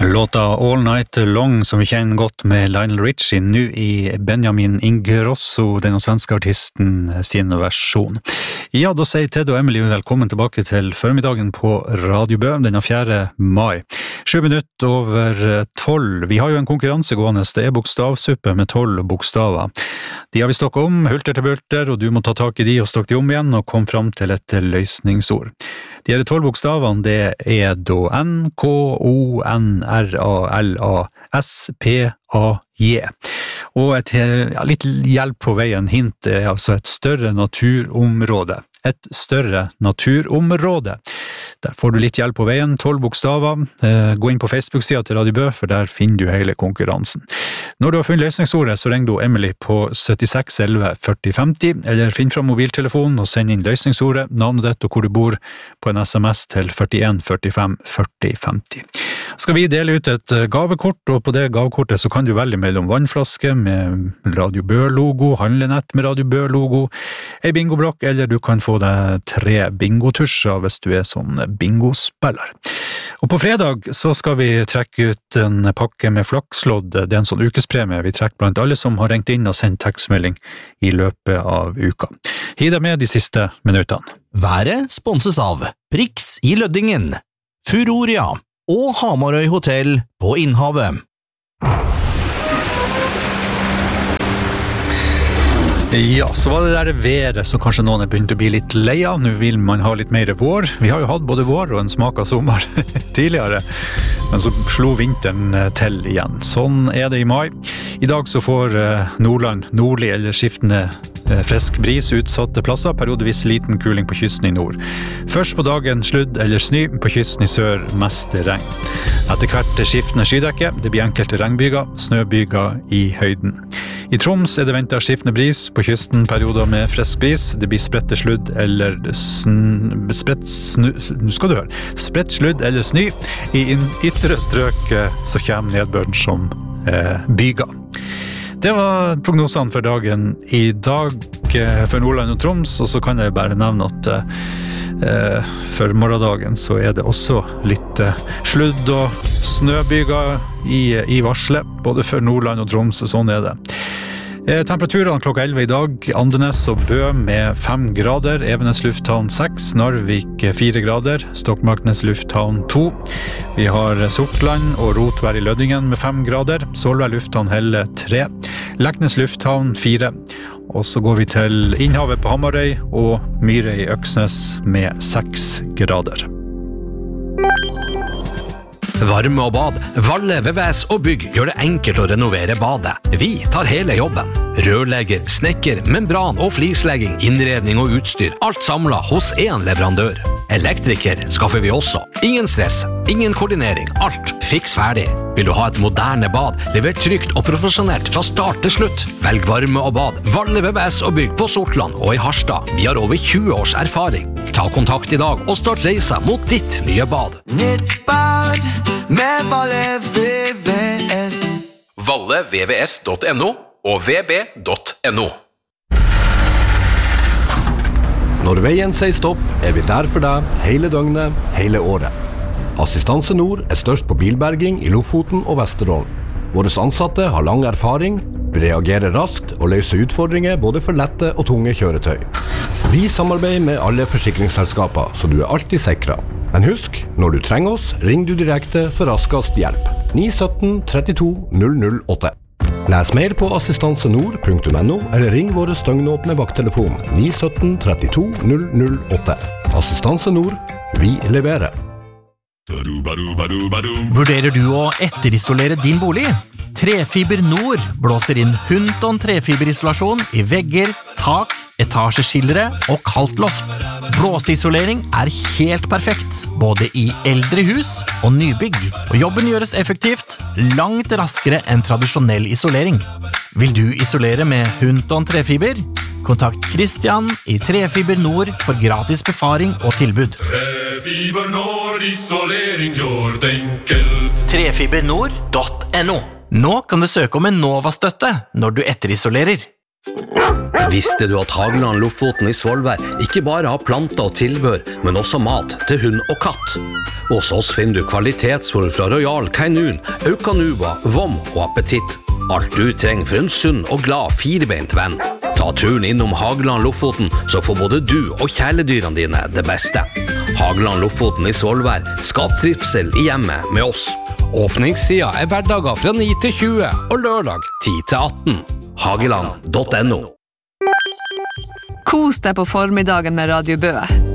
Låta All Night Long som vi kjenner godt med Lionel Richie nu I Benjamin Ingrosso, denne svenske artisten sin versjon. Ja, da sier Ted og Emily velkommen tilbake til formiddagen på Radio Bø, denne 4. mai. 7 minutter over 12. Vi har jo en konkurranse gående, det bokstavsuppe med 12 bokstaver. De har vi stokket om, hulter til bulter, og du må ta tak I de og stokke de om igjen og komme fram til et løsningsord. De 12 bokstavene, det da N, K, O, N, R, A, L, A, S, P, A, J. Og litt hjelp på veien, hint altså et større naturområde. Et større naturområde. Der får du litt hjelp på veien, 12 bokstaver. Gå inn på Facebook-siden til Radio Bø, for der finner du hele konkurransen. Når du har funnet løsningsordet, så ring du Emily på 76 11 40 50, eller finn fram mobiltelefonen og send inn løsningsordet, navnet ditt og hvor du bor, på en SMS til 41 45 40 50. Skal vi dele ut et gavekort, og på det gavekortet så kan du velge mellom vannflaske med Radio Bø-logo, handlenett med Radio Bø-logo, en bingoblokk, eller du kan få deg 3 bingotusjer hvis du sånn bingospiller. Og på fredag så skal vi trekke ut en pakke med flakslodd. Det en sånn ukespremie vi trekker blant alle som har ringt inn og sendt tekstmelding I løpet av uka. Hiv deg med de siste minuttene. Været sponses av Prix I Løddingen, Furoria og Hamarøy Hotel på Innhavet. Ja, så var det der været, så kanskje noen begynt å bli litt leia. Nå vil man ha litt mer vår. Vi har jo hatt både vår og en smak av sommer tidligere, men så slo vinteren til igjen. Sånn det I mai. I dag så får Nordland nordlig eller skiftende frisk bris utsatte plasser, periodevis liten kuling på kysten I nord. Først på dagen sludd eller snø, på kysten I sør mest regn. Etter hvert skiftende skydekke, det blir enkelte regnbyger, snøbyger I høyden. I Troms det ventet skiftende bris, på kysten perioder med frisk bris, det blir spredte sludd eller spredt sludd eller snø. I ytre strøk så kommer nedbøren som byger. Det var prognosene for dagen I dag for Nordland og Troms, og så kan jeg bare nevne at for morgendagen så det også litt sludd og snøbyger I varslet, både for Nordland og Troms, sånn det. Temperaturene klokka 11 I dag, Andenes og Bø med 5 grader, Evenes lufthavn 6, Narvik 4 grader, Stokmarknes lufthavn 2. Vi har Sortland og Rotvær I Løddingen med 5 grader, Solvær lufthavn Helle 3, Leknes lufthavn 4, og så går vi til Innhavet på Hamarøy og Myre I Øksnes med 6 grader. Varme og bad, Valle, VVS og Bygg gjør det enkelt å renovere badet. Vi tar hele jobben. Rørlegger, snekker, membran og flislegging, innredning og utstyr, alt samlet hos en leverandør. Elektriker skaffer vi også. Ingen stress, ingen koordinering, alt fiks ferdig. Vil du ha et moderne bad, levert trygt og profesjonelt fra start til slutt? Velg varme og bad, Valle, VVS og Bygg på Sortland og I Harstad. Vi har over 20 års erfaring. Ta kontakt I dag og start reisa mot ditt nye bad. Nytt bad med Valle VVS. ValleVVS.no og vb.no. Når veien sier stopp, vi der for deg hele døgnet, hele året. Assistanse Nord størst på bilberging I Lofoten og Vesterålen. Våre ansatte har lang erfaring, reagerer raskt og løser utfordringer både for lette og tunge kjøretøy. Vi samarbeider med alle forsikringsselskaper, så du alltid sikret. Men husk, når du trenger oss, ring du direkte for raskest hjelp. 917 32 008. Les mer på assistansenord.no eller ring våre støgnåpne vakttelefon 917 32 008. Assistanse Nord, vi leverer. Vurderer du å etterisolere din bolig? Trefiber Nord blåser inn Hunton trefiberisolasjon I vegger, tak, etasjeskillere og kaldt loft. Blåseisolering helt perfekt, både I eldre hus og nybygg, og jobben gjøres effektivt, langt raskere enn tradisjonell isolering. Vil du isolere med Hunton trefiber? Kontakt Christian I Trefiber Nord for gratis befaring og tilbud. Trefiber Nord, isolering gjort enkelt. Trefibernord.no. Nå kan du søke om en Nova-støtte når du etterisolerer. Visste du at Hageland Lofoten i Svolvær ikke bare har planter og tilbør, men også mat til hund og katt? Hos oss finner du kvalitetsfôr fra Royal Canin, Aucanuba, Vom og Appetitt. Alt du trenger for en sunn og glad firebeint venn. Ta turen innom Hageland Lofoten, så får både du og kjæledyrene dine det beste. Hageland Lofoten i Svolvær, skap trivsel i hjemmet med oss. Åpningstida hverdager fra 9 til 20 og lørdag 10 til 18. Hageland.no. Kos deg på formiddagen med Radio Bø.